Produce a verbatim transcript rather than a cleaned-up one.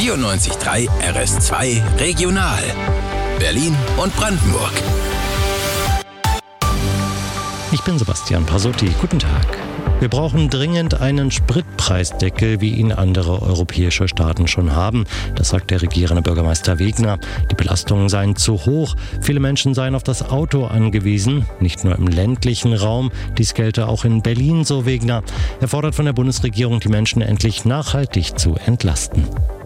vierundneunzig Komma drei R S zwei Regional. Berlin und Brandenburg. Ich bin Sebastian Pasotti. Guten Tag. Wir brauchen dringend einen Spritpreisdeckel, wie ihn andere europäische Staaten schon haben. Das sagt der regierende Bürgermeister Wegner. Die Belastungen seien zu hoch. Viele Menschen seien auf das Auto angewiesen, nicht nur im ländlichen Raum. Dies gelte auch in Berlin, so Wegner. Er fordert von der Bundesregierung, die Menschen endlich nachhaltig zu entlasten.